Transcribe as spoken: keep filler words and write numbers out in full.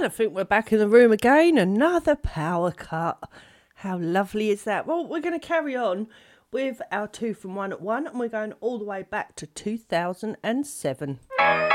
And I think we're back in the room again. Another power cut. How lovely is that? Well, we're going to carry on with our two from one at one, and we're going all the way back to two thousand seven.